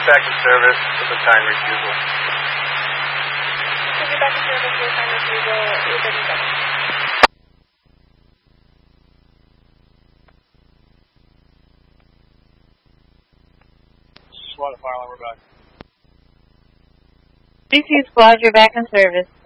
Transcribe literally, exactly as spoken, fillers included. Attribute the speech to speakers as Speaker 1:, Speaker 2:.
Speaker 1: back in service with a time refusal.
Speaker 2: Take you back in service with a time refusal, eight thirty-seven.
Speaker 1: Squad fire alarm, we're back.
Speaker 3: three two squad, you're back in service.